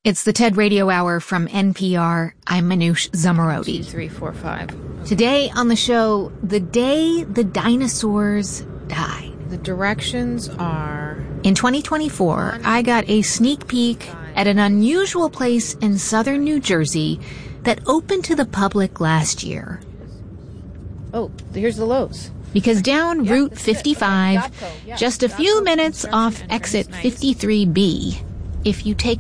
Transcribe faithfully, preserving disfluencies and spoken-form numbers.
It's the TED Radio Hour from N P R. I'm Manoush Zomorodi. Two, three, four, five. Today on the show, the day the dinosaurs died. The directions are... In twenty twenty-four, I got a sneak peek at an unusual place in southern New Jersey that opened to the public last year. Oh, here's the Lowe's. Because down Yeah, Route that's it. fifty-five, Okay, Gopco, yeah. just a Gopco few minutes construction off entrance, exit nice. fifty-three B, if you take